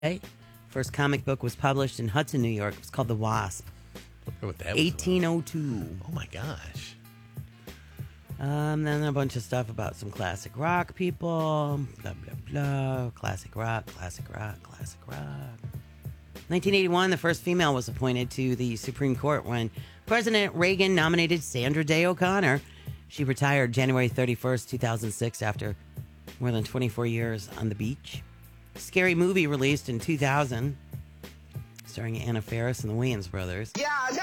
First comic book was published in Hudson, New York. It was called The Wasp. What that 1802. Oh, my gosh. Then a bunch of stuff about some classic rock people. Blah, blah, blah. Classic rock, classic rock, classic rock. 1981, the first female was appointed to the Supreme Court when President Reagan nominated Sandra Day O'Connor. She retired January 31st, 2006 after more than 24 years on the beach. Scary Movie released in 2000, starring Anna Faris and the Wayans brothers.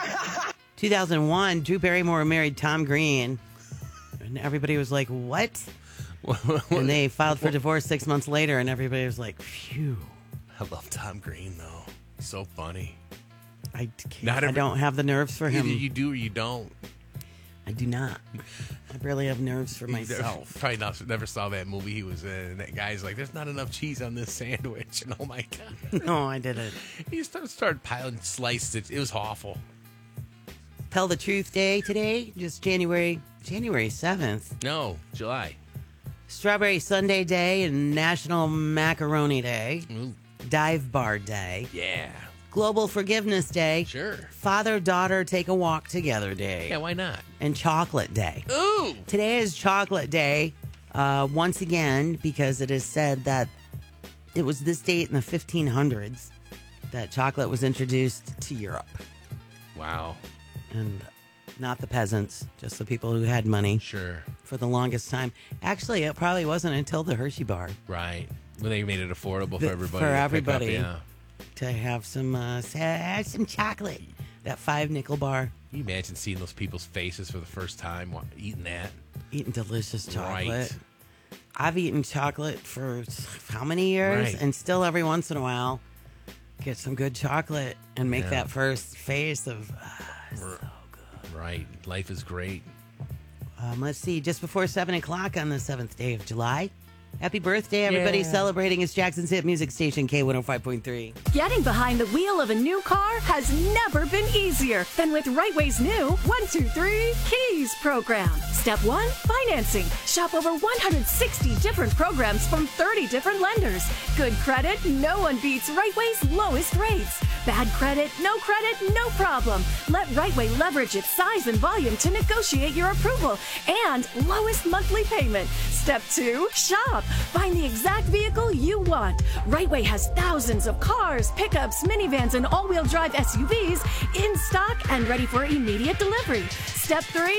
2001, Drew Barrymore married Tom Green. And everybody was like, what? And they filed for divorce 6 months later, and everybody was like, phew. I love Tom Green, though. So funny. I don't have the nerves for him. Either you do or you don't. I do not. I barely have nerves for myself. Probably never saw that movie he was in. And that guy's like, there's not enough cheese on this sandwich. And oh, my God. No, I didn't. He started piling, sliced it. It was awful. Tell the Truth Day today, just January 7th. No, July. Strawberry Sundae Day and National Macaroni Day. Ooh. Dive Bar Day. Yeah. Global Forgiveness Day. Sure. Father-daughter take a walk together day. Yeah, why not? And Chocolate Day. Ooh! Today is Chocolate Day, once again, because it is said that it was this date in the 1500s that chocolate was introduced to Europe. Wow. And not the peasants, just the people who had money. Sure. For the longest time. Actually, it probably wasn't until the Hershey bar. Right. When they made it affordable for everybody. For everybody. Yeah. To have some chocolate. That 5-nickel bar. Can you imagine seeing those people's faces for the first time eating that? Eating delicious chocolate. Right. I've eaten chocolate for how many years? Right. And still every once in a while get some good chocolate and make that first face of, so good. Right. Life is great. Let's see. Just before 7 o'clock on the 7th day of July. Happy birthday, everybody celebrating. It's Jackson's hit music station, K105.3. Getting behind the wheel of a new car has never been easier than with Right Way's new 1-2-3 Keys program. Step 1, financing. Shop over 160 different programs from 30 different lenders. Good credit, no one beats Right Way's lowest rates. Bad credit, no problem. Let Right Way leverage its size and volume to negotiate your approval and lowest monthly payment. Step 2, shop. Find the exact vehicle you want. Right Way has thousands of cars, pickups, minivans, and all-wheel drive SUVs in stock and ready for immediate delivery. Step 3,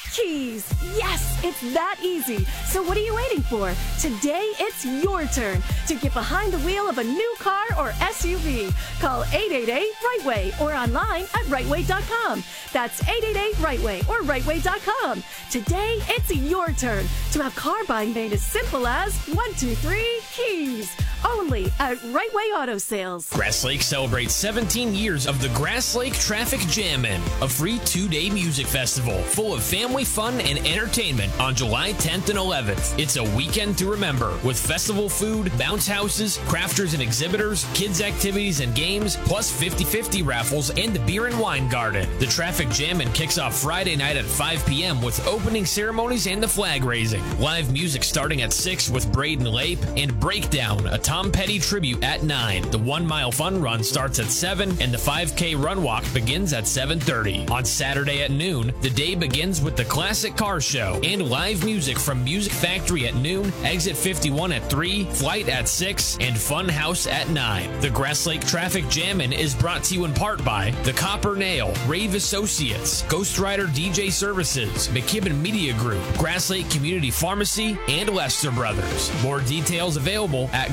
keys. Yes, it's that easy. So what are you waiting for? Today, it's your turn to get behind the wheel of a new car or SUV. Call 888-RIGHTWAY or online at rightway.com. That's 888-RIGHTWAY or rightway.com. Today, it's your turn to have car buying made as simple as 1-2-3 keys. Only at Right Way Auto Sales. Grass Lake celebrates 17 years of the Grass Lake Traffic Jammin', a free 2-day music festival full of family fun and entertainment on July 10th and 11th. It's a weekend to remember with festival food, bounce houses, crafters and exhibitors, kids activities and games, plus 50-50 raffles and the beer and wine garden. The Traffic Jammin' kicks off Friday night at 5 p.m. with opening ceremonies and the flag raising. Live music starting at 6 with Braden Lape and Breakdown, a Tom Petty tribute at 9. The 1 mile fun run starts at 7 and the 5K run walk begins at 7:30. On Saturday at noon, the day begins with the Classic Car Show and live music from Music Factory at noon, Exit 51 at 3, Flight at 6, and Fun House at 9. The Grass Lake Traffic Jammin' is brought to you in part by The Copper Nail, Rave Associates, Ghost Rider DJ Services, McKibben Media Group, Grass Lake Community Pharmacy, and Lester Brothers. More details available at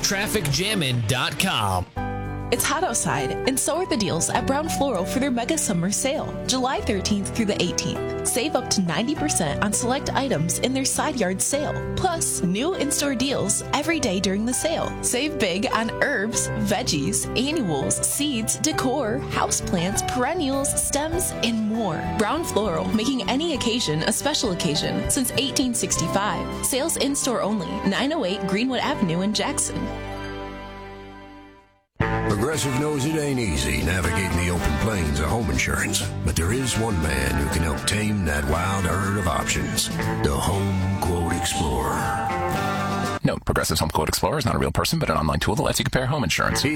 GrassLakeTrafficJammin.com. It's hot outside, and so are the deals at Brown Floral for their mega summer sale, July 13th through the 18th. Save up to 90% on select items in their side yard sale. Plus, new in-store deals every day during the sale. Save big on herbs, veggies, annuals, seeds, decor, houseplants, perennials, stems, and more. Brown Floral, making any occasion a special occasion since 1865. Sales in-store only, 908 Greenwood Avenue in Jackson. Progressive knows it ain't easy navigating the open plains of home insurance, but there is one man who can help tame that wild herd of options, the Home Quote Explorer. Note, Progressive's Home Quote Explorer is not a real person, but an online tool that lets you compare home insurance.